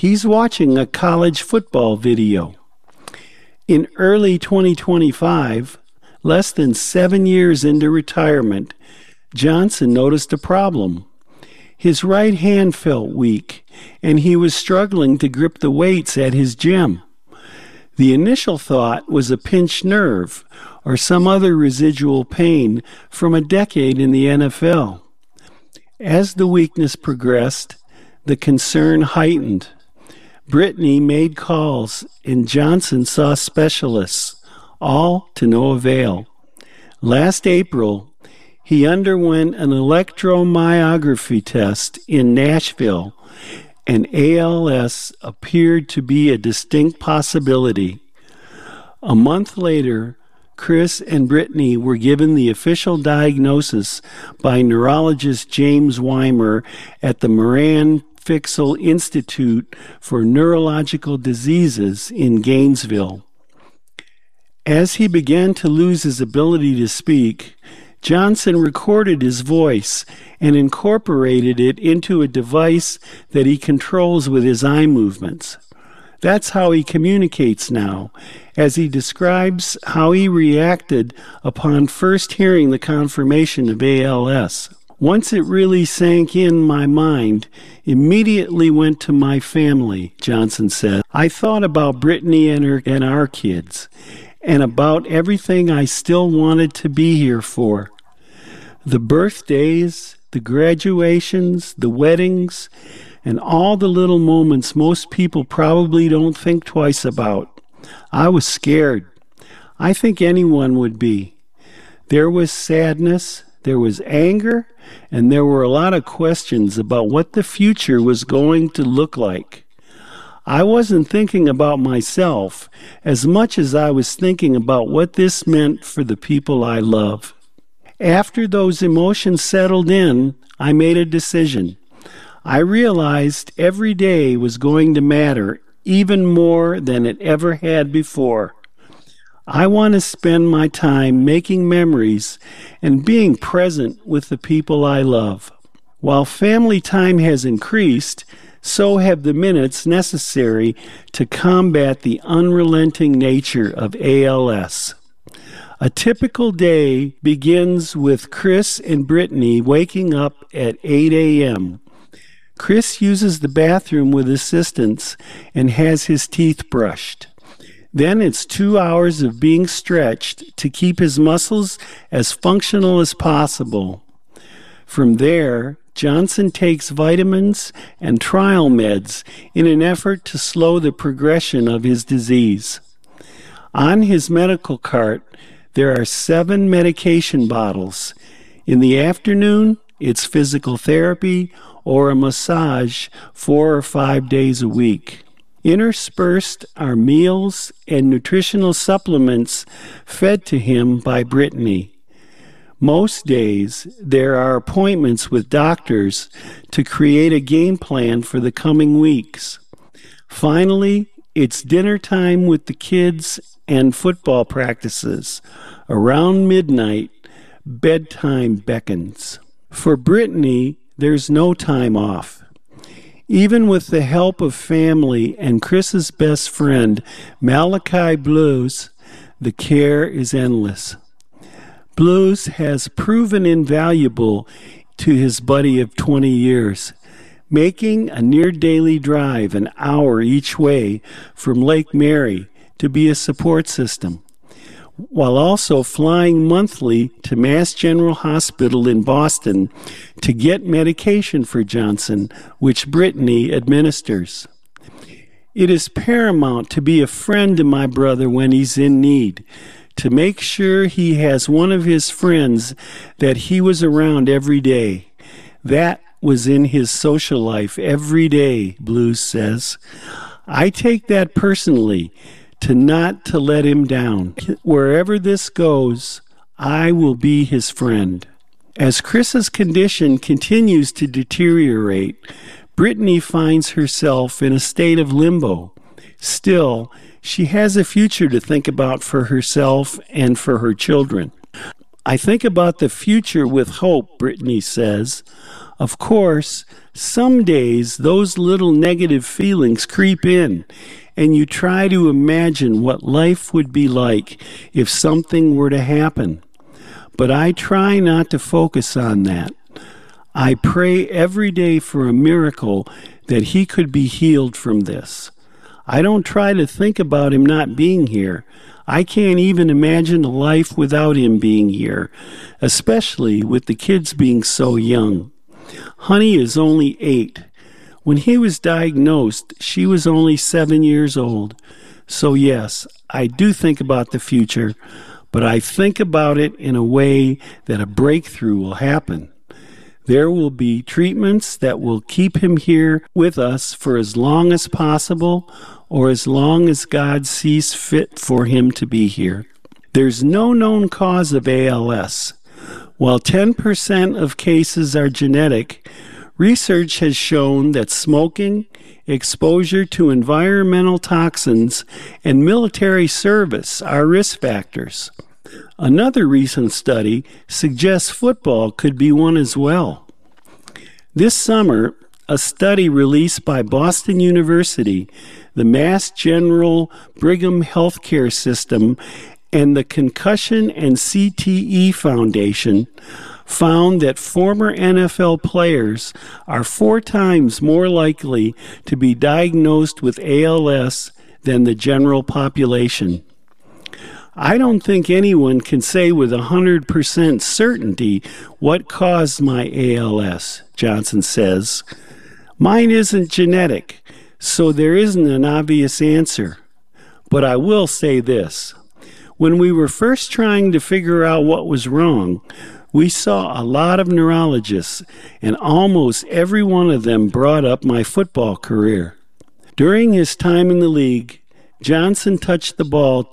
He's watching a college football video. In early 2025, less than 7 years into retirement, Johnson noticed a problem. His right hand felt weak, and he was struggling to grip the weights at his gym. The initial thought was a pinched nerve or some other residual pain from a decade in the NFL. As the weakness progressed, the concern heightened. Brittany made calls, and Johnson saw specialists, all to no avail. Last April, he underwent an electromyography test in Nashville, and ALS appeared to be a distinct possibility. A month later, Chris and Brittany were given the official diagnosis by neurologist James Weimer at the Moran Fixel Institute for Neurological Diseases in Gainesville. As he began to lose his ability to speak, Johnson recorded his voice and incorporated it into a device that he controls with his eye movements. That's how he communicates now, as he describes how he reacted upon first hearing the confirmation of ALS. Once it really sank in, my mind immediately went to my family, Johnson said. I thought about Brittany and our kids, and about everything I still wanted to be here for. The birthdays, the graduations, the weddings, and all the little moments most people probably don't think twice about. I was scared. I think anyone would be. There was sadness, there was anger, and there were a lot of questions about what the future was going to look like. I wasn't thinking about myself as much as I was thinking about what this meant for the people I love. After those emotions settled in, I made a decision. I realized every day was going to matter even more than it ever had before. I want to spend my time making memories and being present with the people I love. While family time has increased, so have the minutes necessary to combat the unrelenting nature of ALS. A typical day begins with Chris and Brittany waking up at 8 a.m. Chris uses the bathroom with assistance and has his teeth brushed. Then it's 2 hours of being stretched to keep his muscles as functional as possible. From there, Johnson takes vitamins and trial meds in an effort to slow the progression of his disease. On his medical cart, there are 7 medication bottles. In the afternoon, it's physical therapy or a massage 4 or 5 days a week. Interspersed are meals and nutritional supplements fed to him by Brittany. Most days, there are appointments with doctors to create a game plan for the coming weeks. Finally, it's dinner time with the kids and football practices. Around midnight, bedtime beckons. For Brittany, there's no time off. Even with the help of family and Chris's best friend, Malachi Blues, the care is endless. Blues has proven invaluable to his buddy of 20 years, making a near-daily drive an hour each way from Lake Mary to be a support system, while also flying monthly to Mass General Hospital in Boston to get medication for Johnson, which Brittany administers. It is paramount to be a friend to my brother when he's in need, to make sure he has one of his friends that he was around every day. That was in his social life every day, Blues says. I take that personally, to not to let him down. Wherever this goes, I will be his friend. As Chris's condition continues to deteriorate, Brittany finds herself in a state of limbo. Still, she has a future to think about for herself and for her children. I think about the future with hope, Brittany says. Of course, some days those little negative feelings creep in, and you try to imagine what life would be like if something were to happen. But I try not to focus on that. I pray every day for a miracle that he could be healed from this. I don't try to think about him not being here. I can't even imagine a life without him being here, especially with the kids being so young. Honey is only 8. When he was diagnosed, she was only 7 years old. So yes, I do think about the future, but I think about it in a way that a breakthrough will happen. There will be treatments that will keep him here with us for as long as possible, or as long as God sees fit for him to be here. There's no known cause of ALS. While 10% of cases are genetic, research has shown that smoking, exposure to environmental toxins, and military service are risk factors. Another recent study suggests football could be one as well. This summer, a study released by Boston University, the Mass General Brigham Healthcare System, and the Concussion and CTE Foundation found that former NFL players are 4 times more likely to be diagnosed with ALS than the general population. I don't think anyone can say with 100% certainty what caused my ALS, Johnson says. Mine isn't genetic, so there isn't an obvious answer. But I will say this. When we were first trying to figure out what was wrong, we saw a lot of neurologists, and almost every one of them brought up my football career. During his time in the league, Johnson touched the ball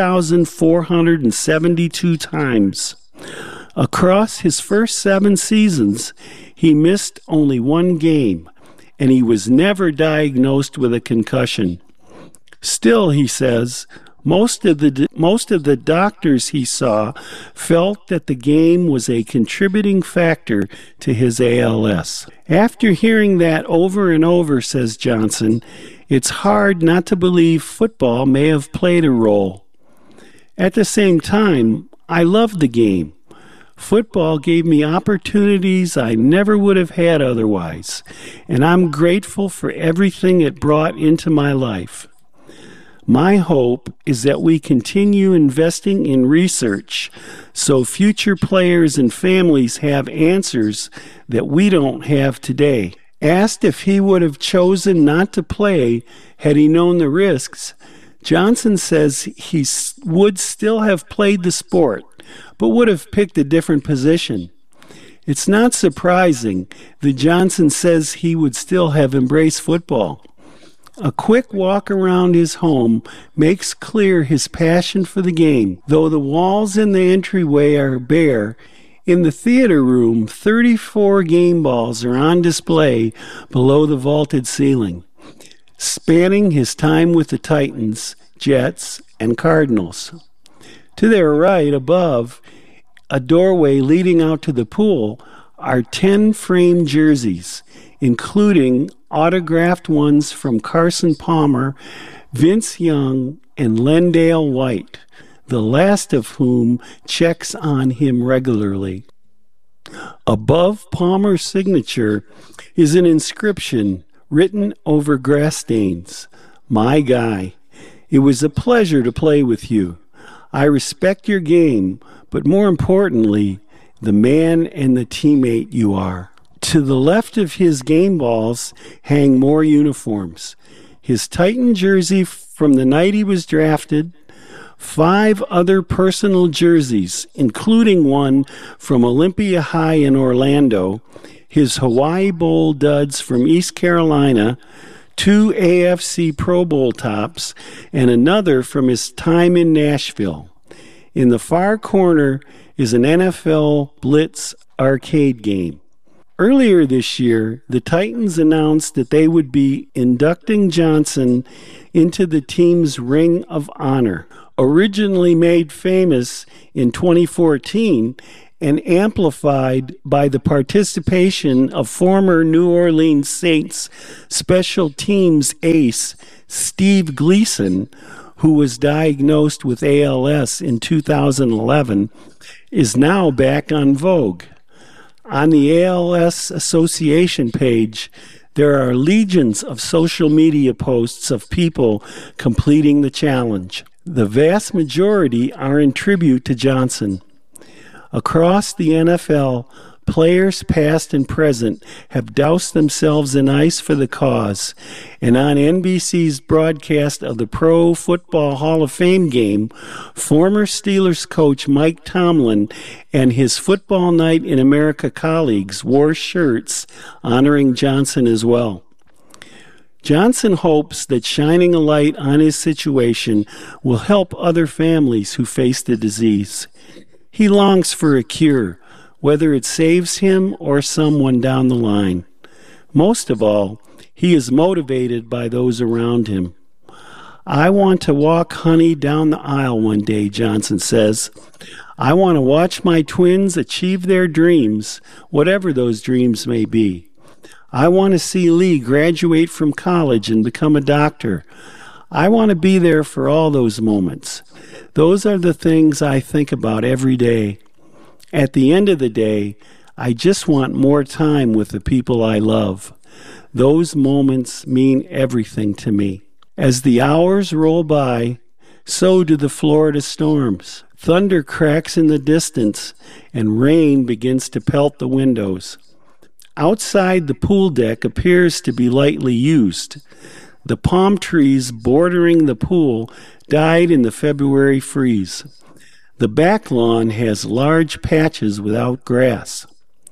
2,472 times. Across his first 7 seasons, he missed only 1 game, and he was never diagnosed with a concussion. Still, he says, most of the doctors he saw felt that the game was a contributing factor to his ALS. After hearing that over and over, says Johnson, it's hard not to believe football may have played a role. At the same time, I loved the game. Football gave me opportunities I never would have had otherwise, and I'm grateful for everything it brought into my life. My hope is that we continue investing in research so future players and families have answers that we don't have today. Asked if he would have chosen not to play had he known the risks, Johnson says he would still have played the sport, but would have picked a different position. It's not surprising that Johnson says he would still have embraced football. A quick walk around his home makes clear his passion for the game. Though the walls in the entryway are bare, in the theater room, 34 game balls are on display below the vaulted ceiling, spanning his time with the Titans, Jets, and Cardinals. To their right, above, a doorway leading out to the pool, are 10 framed jerseys, including autographed ones from Carson Palmer, Vince Young, and Lendale White, the last of whom checks on him regularly. Above Palmer's signature is an inscription written over grass stains. My guy, it was a pleasure to play with you. I respect your game, but more importantly, the man and the teammate you are. To the left of his game balls hang more uniforms. His Titan jersey from the night he was drafted, 5 other personal jerseys, including one from Olympia High in Orlando, his Hawaii Bowl duds from East Carolina, 2 AFC Pro Bowl tops, and another from his time in Nashville. In the far corner is an NFL Blitz arcade game. Earlier this year, the Titans announced that they would be inducting Johnson into the team's Ring of Honor. Originally made famous in 2014 and amplified by the participation of former New Orleans Saints special teams ace Steve Gleason, who was diagnosed with ALS in 2011, is now back on Vogue. On the ALS Association page, there are legions of social media posts of people completing the challenge. The vast majority are in tribute to Johnson. Across the NFL, players past and present have doused themselves in ice for the cause, and on NBC's broadcast of the Pro Football Hall of Fame game, former Steelers coach Mike Tomlin and his Football Night in America colleagues wore shirts honoring Johnson as well. Johnson hopes that shining a light on his situation will help other families who face the disease. He longs for a cure, whether it saves him or someone down the line. Most of all, he is motivated by those around him. I want to walk Honey down the aisle one day, Johnson says. I want to watch my twins achieve their dreams, whatever those dreams may be. I want to see Lee graduate from college and become a doctor. I want to be there for all those moments. Those are the things I think about every day. At the end of the day, I just want more time with the people I love. Those moments mean everything to me. As the hours roll by, so do the Florida storms. Thunder cracks in the distance, and rain begins to pelt the windows. Outside, the pool deck appears to be lightly used. The palm trees bordering the pool died in the February freeze. The back lawn has large patches without grass.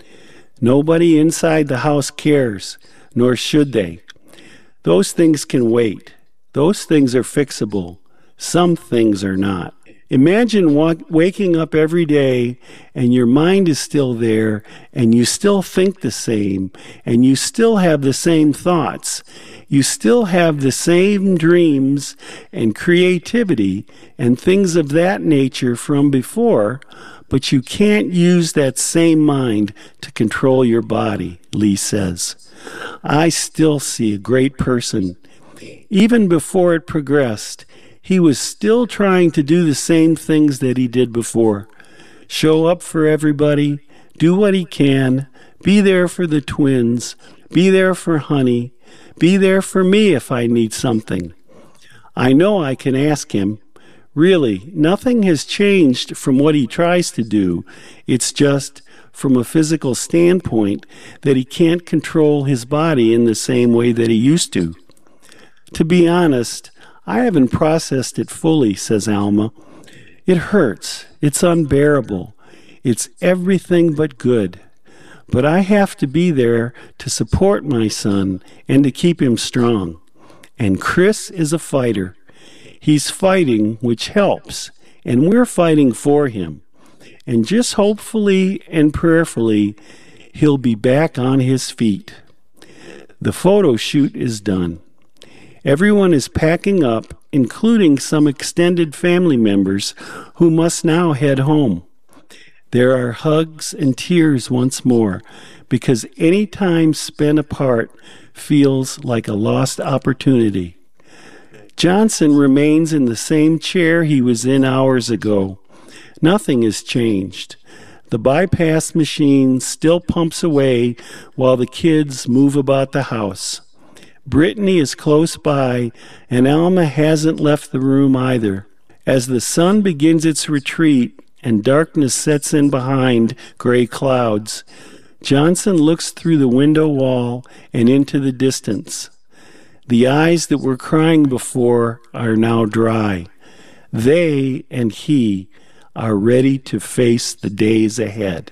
Nobody inside the house cares, nor should they. Those things can wait. Those things are fixable. Some things are not. Imagine waking up every day and your mind is still there and you still think the same and you still have the same thoughts. You still have the same dreams and creativity and things of that nature from before, but you can't use that same mind to control your body, Lee says. I still see a great person. Even before it progressed, he was still trying to do the same things that he did before. Show up for everybody, do what he can, be there for the twins, be there for Honey, be there for me if I need something. I know I can ask him. Really, nothing has changed from what he tries to do. It's just, from a physical standpoint, that he can't control his body in the same way that he used to. To be honest, I haven't processed it fully, says Alma. It hurts. It's unbearable. It's everything but good. But I have to be there to support my son and to keep him strong. And Chris is a fighter. He's fighting, which helps, and we're fighting for him. And just hopefully and prayerfully, he'll be back on his feet. The photo shoot is done. Everyone is packing up, including some extended family members who must now head home. There are hugs and tears once more, because any time spent apart feels like a lost opportunity. Johnson remains in the same chair he was in hours ago. Nothing has changed. The bypass machine still pumps away while the kids move about the house. Brittany is close by, and Alma hasn't left the room either. As the sun begins its retreat and darkness sets in behind gray clouds, Johnson looks through the window wall and into the distance. The eyes that were crying before are now dry. They and he are ready to face the days ahead.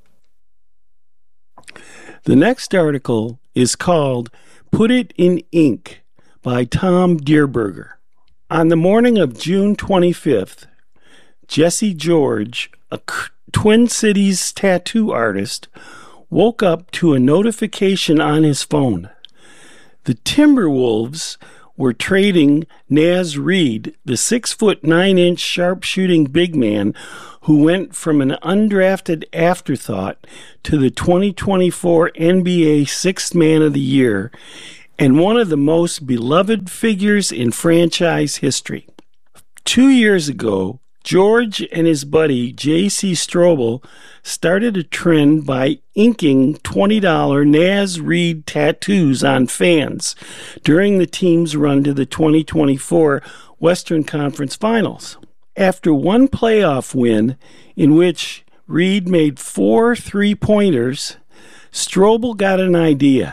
The next article is called Put It in Ink by Tom Dierberger. On the morning of June 25th, Jesse George, a Twin Cities tattoo artist, woke up to a notification on his phone. The Timberwolves were trading Naz Reid, the 6'9" sharpshooting big man who went from an undrafted afterthought to the 2024 NBA Sixth Man of the Year and one of the most beloved figures in franchise history. 2 years ago, George and his buddy J.C. Strobel started a trend by inking $20 Naz Reid tattoos on fans during the team's run to the 2024 Western Conference Finals. After one playoff win in which Reid made 4 3-pointers, Strobel got an idea.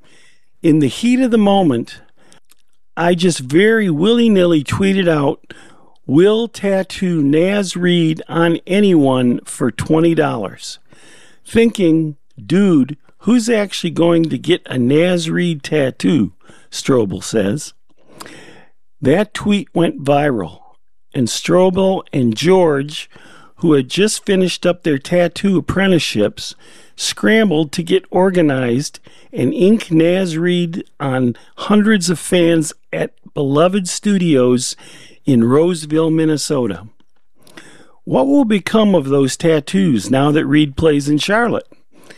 In the heat of the moment, I just very willy-nilly tweeted out, "Will tattoo Naz Reid on anyone for $20. Thinking, dude, who's actually going to get a Naz Reid tattoo? Strobel says. That tweet went viral, and Strobel and George, who had just finished up their tattoo apprenticeships, scrambled to get organized and ink Naz Reid on hundreds of fans at beloved studios in Roseville, Minnesota. What will become of those tattoos now that Reid plays in Charlotte?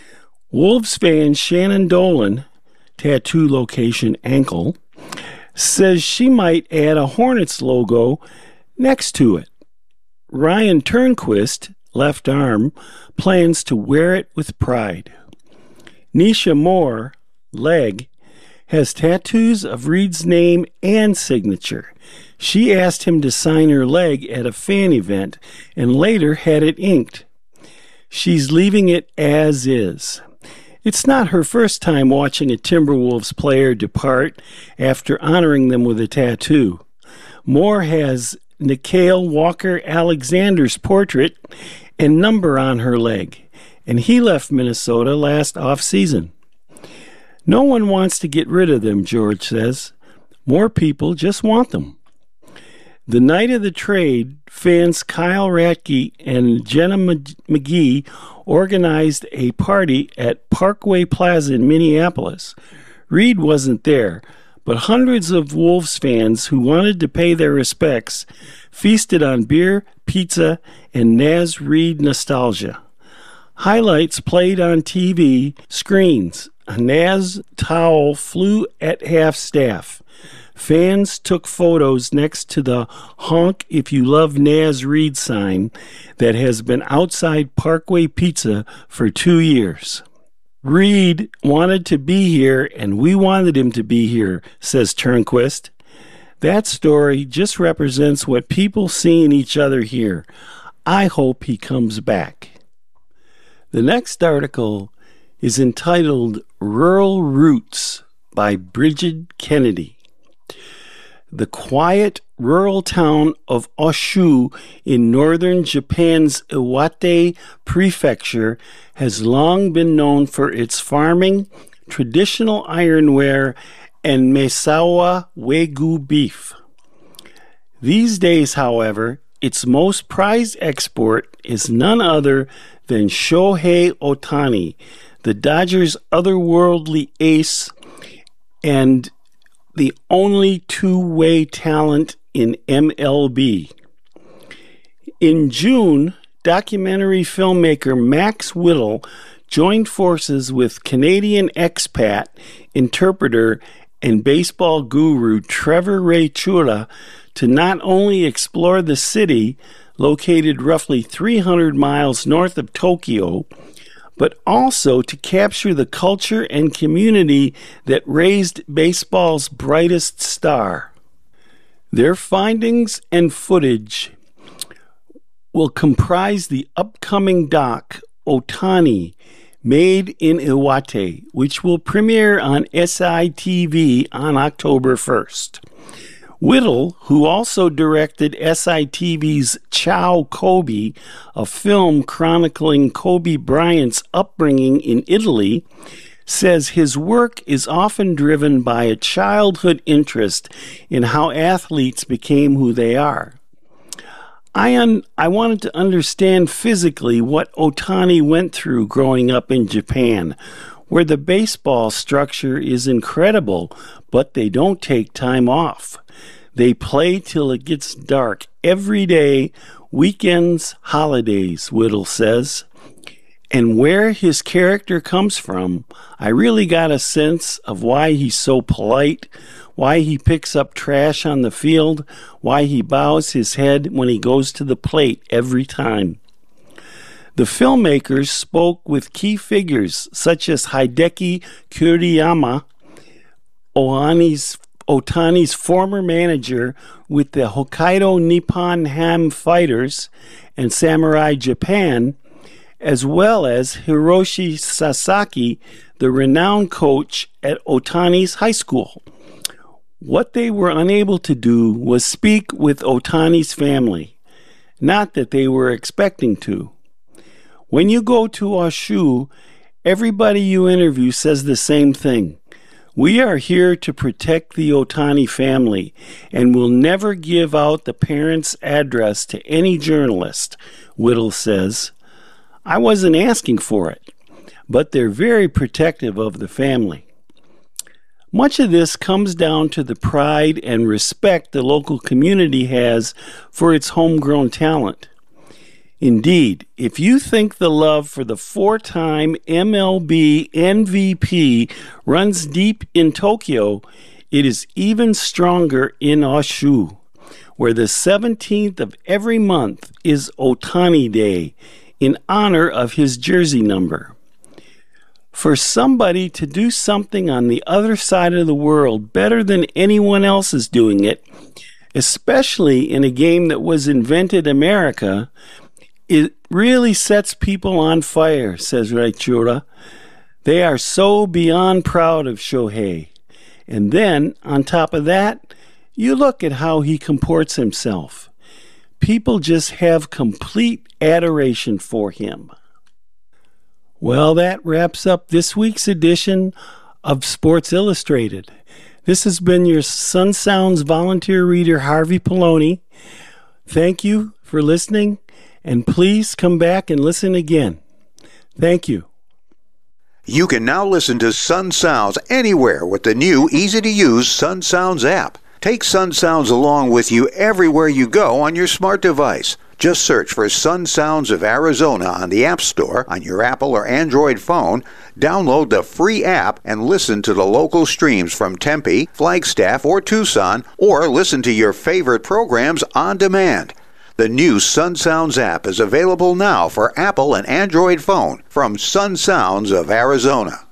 Wolves fan Shannon Dolan, tattoo location ankle, says she might add a Hornets logo next to it. Ryan Turnquist, left arm, plans to wear it with pride. Nisha Moore, leg, has tattoos of Reid's name and signature. She asked him to sign her leg at a fan event and later had it inked. She's leaving it as is. It's not her first time watching a Timberwolves player depart after honoring them with a tattoo. Moore has Nickeil Walker-Alexander's portrait and number on her leg, and he left Minnesota last off-season. No one wants to get rid of them, George says. More people just want them. The night of the trade, fans Kyle Ratke and Jenna McGee organized a party at Parkway Plaza in Minneapolis. Reid wasn't there, but hundreds of Wolves fans who wanted to pay their respects feasted on beer, pizza, and Naz Reid nostalgia. Highlights played on TV screens. A Naz towel flew at half-staff. Fans took photos next to the "Honk If You Love Naz Reid" sign that has been outside Parkway Pizza for 2 years. Reid wanted to be here, and we wanted him to be here, says Turnquist. That story just represents what people see in each other here. I hope he comes back. The next article is entitled Rural Roots by Bridget Kennedy. The quiet rural town of Oshu in northern Japan's Iwate Prefecture has long been known for its farming, traditional ironware, and Misawa Wagyu beef. These days, however, its most prized export is none other than Shohei Ohtani, the Dodgers' otherworldly ace and the only two-way talent in MLB. In June, documentary filmmaker Max Whittle joined forces with Canadian expat, interpreter, and baseball guru Trevor Ray Chula to not only explore the city, located roughly 300 miles north of Tokyo, but also to capture the culture and community that raised baseball's brightest star. Their findings and footage will comprise the upcoming doc, Ohtani, Made in Iwate, which will premiere on SITV on October 1st. Whittle, who also directed SITV's Ciao Kobe, a film chronicling Kobe Bryant's upbringing in Italy, says his work is often driven by a childhood interest in how athletes became who they are. I wanted to understand physically what Ohtani went through growing up in Japan, where the baseball structure is incredible, but they don't take time off. They play till it gets dark every day, weekends, holidays, Whittle says. And where his character comes from, I really got a sense of why he's so polite, why he picks up trash on the field, why he bows his head when he goes to the plate every time. The filmmakers spoke with key figures such as Hideki Kuriyama, Otani's former manager with the Hokkaido Nippon Ham Fighters and Samurai Japan, as well as Hiroshi Sasaki, the renowned coach at Otani's high school. What they were unable to do was speak with Otani's family, not that they were expecting to. When you go to Oshu, everybody you interview says the same thing. We are here to protect the Otani family and will never give out the parents' address to any journalist, Whittle says. I wasn't asking for it, but they're very protective of the family. Much of this comes down to the pride and respect the local community has for its homegrown talent. Indeed, if you think the love for the four-time MLB MVP runs deep in Tokyo, it is even stronger in Oshu, where the 17th of every month is Otani Day, in honor of his jersey number. For somebody to do something on the other side of the world better than anyone else is doing it, especially in a game that was invented in America, it really sets people on fire, says Raichura. They are so beyond proud of Shohei. And then, on top of that, you look at how he comports himself. People just have complete adoration for him. Well, that wraps up this week's edition of Sports Illustrated. This has been your Sun Sounds volunteer reader, Harvey Poloni. Thank you for listening, and please come back and listen again. Thank you. You can now listen to Sun Sounds anywhere with the new, easy-to-use Sun Sounds app. Take Sun Sounds along with you everywhere you go on your smart device. Just search for Sun Sounds of Arizona on the App Store on your Apple or Android phone, download the free app, and listen to the local streams from Tempe, Flagstaff, or Tucson, or listen to your favorite programs on demand. The new Sun Sounds app is available now for Apple and Android phone from Sun Sounds of Arizona.